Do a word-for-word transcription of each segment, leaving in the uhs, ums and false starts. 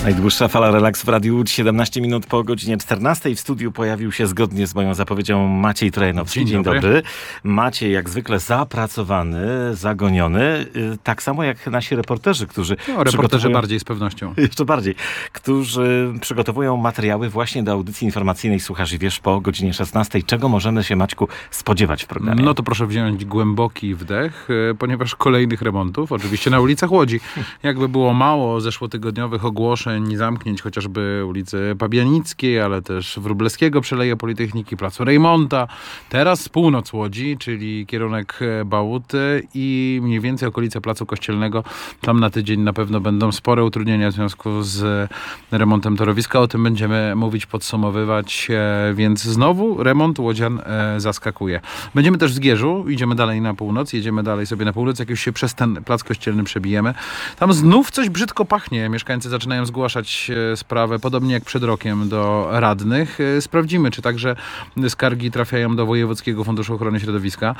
Najdłuższa fala relaksu w Radiu Łódź, siedemnaście minut po godzinie czternastej. W studiu pojawił się zgodnie z moją zapowiedzią Maciej Trojanowski. Dzień, Dzień dobry. dobry. Maciej jak zwykle zapracowany, zagoniony. Tak samo jak nasi reporterzy, którzy... No, reporterzy bardziej z pewnością. Jeszcze bardziej. Którzy przygotowują materiały właśnie do audycji informacyjnej Słuchasz i Wiesz po godzinie szesnastej. Czego możemy się, Maćku, spodziewać w programie? No to proszę wziąć głęboki wdech, ponieważ kolejnych remontów, oczywiście na ulicach Łodzi. Jakby było mało zeszłotygodniowych ogłoszeń, zamknięć chociażby ulicy Pabianickiej, ale też Wróblewskiego, Przeleje Politechniki, Placu Rejmonta. Teraz północ Łodzi, czyli kierunek Bałuty i mniej więcej okolice Placu Kościelnego. Tam na tydzień na pewno będą spore utrudnienia w związku z remontem torowiska. O tym będziemy mówić, podsumowywać, więc znowu remont łodzian zaskakuje. Będziemy też w Zgierzu, idziemy dalej na północ, jedziemy dalej sobie na północ, jak już się przez ten Plac Kościelny przebijemy. Tam znów coś brzydko pachnie. Mieszkańcy zaczynają zgłaszać sprawę, podobnie jak przed rokiem, do radnych. Sprawdzimy, czy także skargi trafiają do Wojewódzkiego Funduszu Ochrony Środowiska.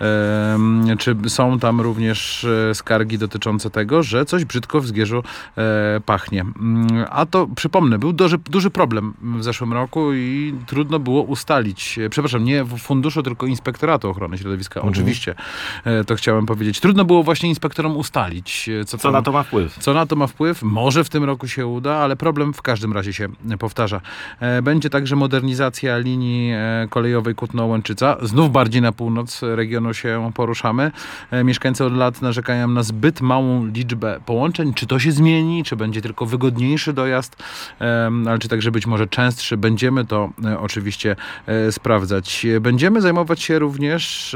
Czy są tam również skargi dotyczące tego, że coś brzydko w Zgierzu pachnie. A to, przypomnę, był duży, duży problem w zeszłym roku i trudno było ustalić, przepraszam, nie w funduszu, tylko Inspektoratu Ochrony Środowiska. Mhm. Oczywiście, to chciałem powiedzieć. Trudno było właśnie inspektorom ustalić, co, co tam, na to ma wpływ. Co na to ma wpływ. Może w tym roku się uda, ale problem w każdym razie się powtarza. Będzie także modernizacja linii kolejowej Kutno-Łęczyca. Znów bardziej na północ regionu się poruszamy. Mieszkańcy od lat narzekają na zbyt małą liczbę połączeń. Czy to się zmieni? Czy będzie tylko wygodniejszy dojazd? Ale czy także być może częstszy? Będziemy to oczywiście sprawdzać. Będziemy zajmować się również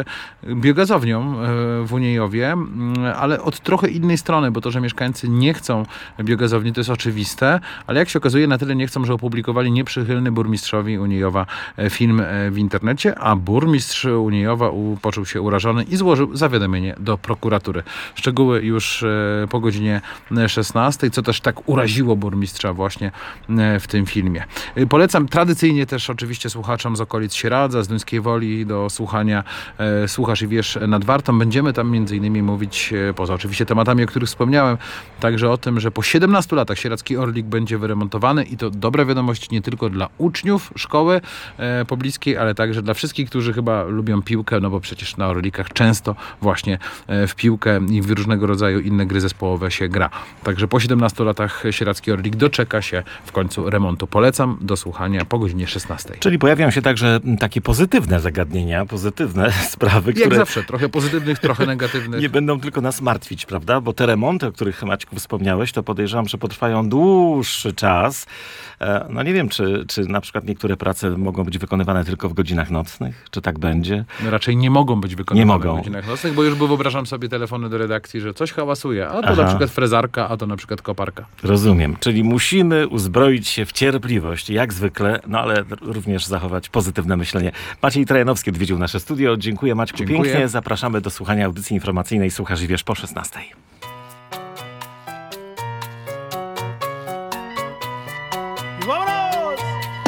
biogazownią w Uniejowie, ale od trochę innej strony, bo to, że mieszkańcy nie chcą biogazowni, to jest oczywiste, ale jak się okazuje, na tyle nie chcą, że opublikowali nieprzychylny burmistrzowi Uniejowa film w internecie, a burmistrz Uniejowa poczuł się urażony i złożył zawiadomienie do prokuratury. Szczegóły już po godzinie szesnastej, co też tak uraziło burmistrza właśnie w tym filmie. Polecam tradycyjnie też oczywiście słuchaczom z okolic Sieradza, z Duńskiej Woli do słuchania Słuchasz i Wiesz nad Wartą. Będziemy tam między innymi mówić, poza oczywiście tematami, o których wspomniałem, także o tym, że po siedemnastu latach Sieradzki Orlik będzie wyremontowany i to dobra wiadomość nie tylko dla uczniów szkoły e, pobliskiej, ale także dla wszystkich, którzy chyba lubią piłkę, no bo przecież na Orlikach często właśnie e, w piłkę i w różnego rodzaju inne gry zespołowe się gra. Także po siedemnastu latach Sieradzki Orlik doczeka się w końcu remontu. Polecam do słuchania po godzinie szesnastej. Czyli pojawiają się także takie pozytywne zagadnienia, pozytywne sprawy, jak które... Jak zawsze, trochę pozytywnych, trochę negatywnych. Nie będą tylko nas martwić, prawda? Bo te remonty, o których, Maćku, wspomniałeś, to podejrzewam, że potrwają dłuższy czas. No nie wiem, czy, czy na przykład niektóre prace mogą być wykonywane tylko w godzinach nocnych? Czy tak będzie? No raczej nie mogą być wykonywane nie mogą. w godzinach nocnych, bo już by wyobrażam sobie telefony do redakcji, że coś hałasuje, a to Aha. na przykład frezarka, a to na przykład koparka. Rozumiem. Czyli musimy uzbroić się w cierpliwość, jak zwykle, no ale również zachować pozytywne myślenie. Maciej Trojanowski odwiedził nasze studio. Dziękuję, Maćku, Dziękuję. pięknie. Zapraszamy do słuchania audycji informacyjnej Słuchasz i Wiesz po szesnastej.